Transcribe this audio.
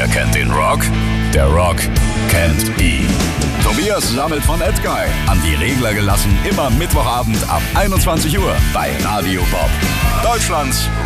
Wer kennt den Rock? Der Rock kennt ihn. Tobias sammelt von Edguy. An die Regler gelassen, immer Mittwochabend ab 21 Uhr bei Radio Bob. Deutschlands